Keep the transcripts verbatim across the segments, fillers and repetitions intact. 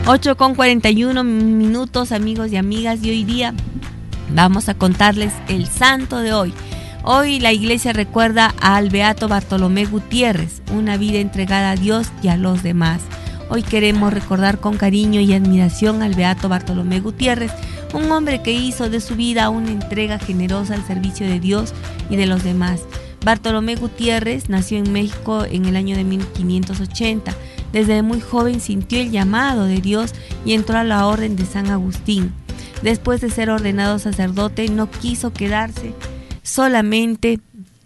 ocho con cuarenta y uno minutos, amigos y amigas, y hoy día vamos a contarles el santo de hoy. Hoy la iglesia recuerda al beato Bartolomé Gutiérrez, una vida entregada a Dios y a los demás. Hoy queremos recordar con cariño y admiración al beato Bartolomé Gutiérrez, un hombre que hizo de su vida una entrega generosa al servicio de Dios y de los demás. Bartolomé Gutiérrez nació en México en el año de mil quinientos ochenta. Desde muy joven sintió el llamado de Dios y entró a la orden de San Agustín. Después de ser ordenado sacerdote, no quiso quedarse solamente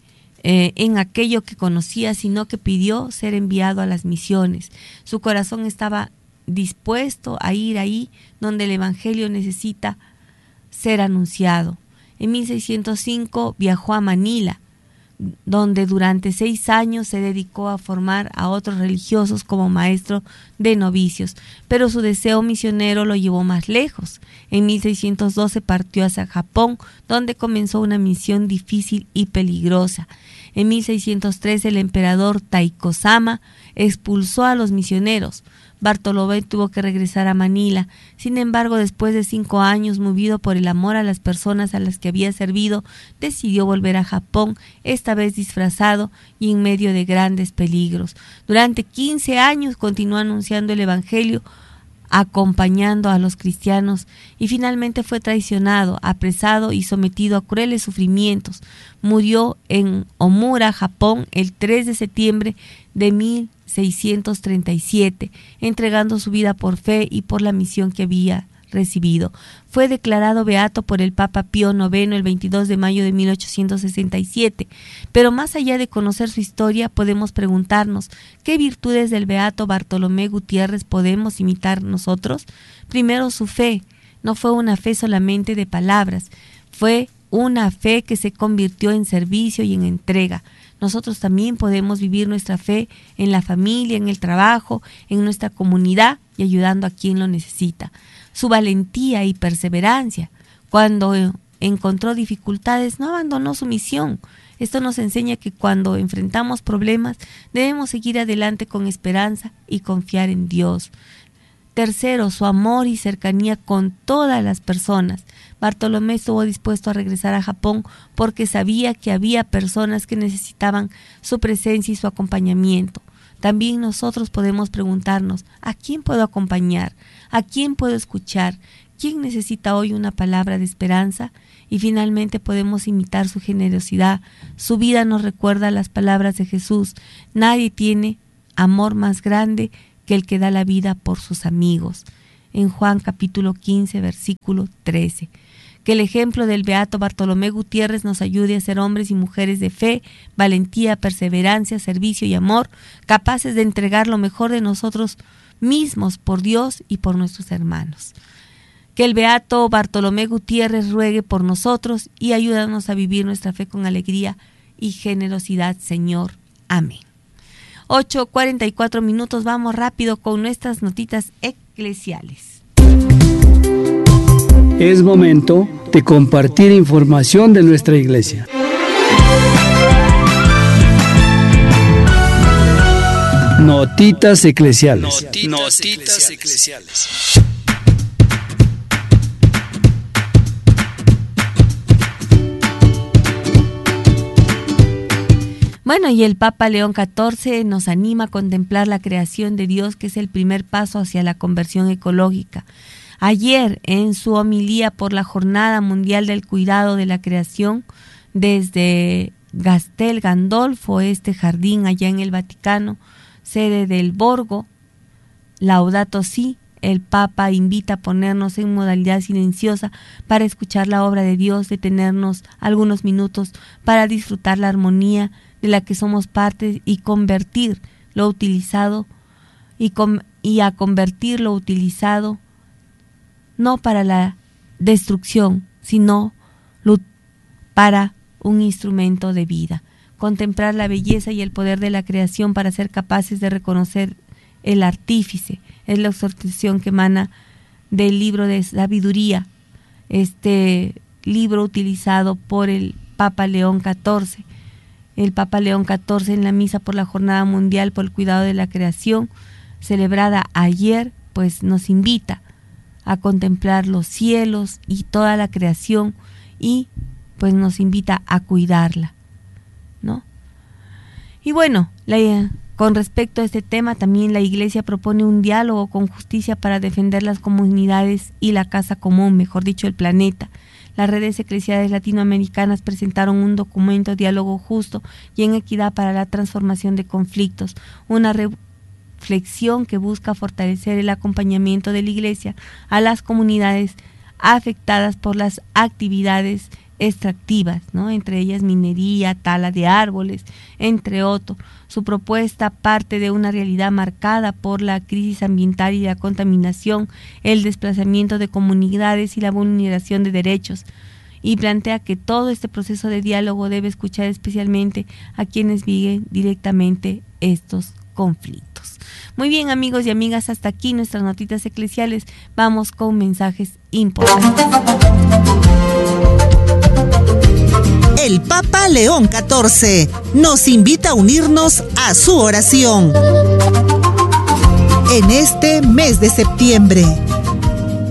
eh, en aquello que conocía, sino que pidió ser enviado a las misiones. Su corazón estaba dispuesto a ir ahí donde el evangelio necesita ser anunciado. En mil seiscientos cinco viajó a Manila, donde durante seis años se dedicó a formar a otros religiosos como maestro de novicios, pero su deseo misionero lo llevó más lejos. En mil seiscientos doce partió hacia Japón, donde comenzó una misión difícil y peligrosa. En mil seiscientos trece el emperador Taiko-sama expulsó a los misioneros. Bartolomé tuvo que regresar a Manila. Sin embargo, después de cinco años, movido por el amor a las personas a las que había servido, decidió volver a Japón, esta vez disfrazado y en medio de grandes peligros. Durante quince años continuó anunciando el evangelio, acompañando a los cristianos, y finalmente fue traicionado, apresado y sometido a crueles sufrimientos. Murió en Omura, Japón, el tres de septiembre de mil seiscientos treinta y siete, entregando su vida por fe y por la misión que había recibido. Fue declarado beato por el Papa Pío noveno el veintidós de mayo de mil ochocientos sesenta y siete. Pero más allá de conocer su historia, podemos preguntarnos, ¿qué virtudes del beato Bartolomé Gutiérrez podemos imitar nosotros? Primero, su fe. No fue una fe solamente de palabras, fue una fe que se convirtió en servicio y en entrega. Nosotros también podemos vivir nuestra fe en la familia, en el trabajo, en nuestra comunidad y ayudando a quien lo necesita. Su valentía y perseverancia. Cuando encontró dificultades, no abandonó su misión. Esto nos enseña que cuando enfrentamos problemas, debemos seguir adelante con esperanza y confiar en Dios. Tercero, su amor y cercanía con todas las personas. Bartolomé estuvo dispuesto a regresar a Japón porque sabía que había personas que necesitaban su presencia y su acompañamiento. También nosotros podemos preguntarnos, ¿a quién puedo acompañar? ¿A quién puedo escuchar? ¿Quién necesita hoy una palabra de esperanza? Y finalmente podemos imitar su generosidad. Su vida nos recuerda las palabras de Jesús. Nadie tiene amor más grande que el que da la vida por sus amigos. En Juan capítulo quince, versículo trece. Que el ejemplo del beato Bartolomé Gutiérrez nos ayude a ser hombres y mujeres de fe, valentía, perseverancia, servicio y amor, capaces de entregar lo mejor de nosotros mismos por Dios y por nuestros hermanos. Que el beato Bartolomé Gutiérrez ruegue por nosotros y ayúdanos a vivir nuestra fe con alegría y generosidad, Señor. Amén. ocho cuarenta y cuatro minutos, vamos rápido con nuestras notitas eclesiales. Es momento de compartir información de nuestra iglesia. Notitas eclesiales. Notitas, Notitas eclesiales. Bueno, y el Papa León catorce nos anima a contemplar la creación de Dios, que es el primer paso hacia la conversión ecológica. Ayer, en su homilía por la Jornada Mundial del Cuidado de la Creación, desde Castel Gandolfo, este jardín allá en el Vaticano, sede del Borgo, Laudato Si, el Papa invita a ponernos en modalidad silenciosa para escuchar la obra de Dios, detenernos algunos minutos para disfrutar la armonía de la que somos parte y convertir lo utilizado y, com, y a convertir lo utilizado no para la destrucción, sino para un instrumento de vida. Contemplar la belleza y el poder de la creación para ser capaces de reconocer el artífice es la exhortación que emana del libro de sabiduría, este libro utilizado por el Papa León catorce. El Papa León catorce en la misa por la Jornada Mundial por el Cuidado de la Creación, celebrada ayer, pues nos invita a contemplar los cielos y toda la creación y pues nos invita a cuidarla, ¿no? Y bueno, la, con respecto a este tema también la Iglesia propone un diálogo con justicia para defender las comunidades y la casa común, mejor dicho, el planeta. Las redes eclesiales latinoamericanas presentaron un documento Diálogo Justo y en Equidad para la Transformación de Conflictos, una reflexión que busca fortalecer el acompañamiento de la Iglesia a las comunidades afectadas por las actividades extractivas, ¿no? Entre ellas minería, tala de árboles, entre otros. Su propuesta parte de una realidad marcada por la crisis ambiental y la contaminación, el desplazamiento de comunidades y la vulneración de derechos, y plantea que todo este proceso de diálogo debe escuchar especialmente a quienes viven directamente estos conflictos. Muy bien, amigos y amigas, hasta aquí nuestras notitas eclesiales. Vamos con mensajes importantes. El Papa León catorce nos invita a unirnos a su oración en este mes de septiembre.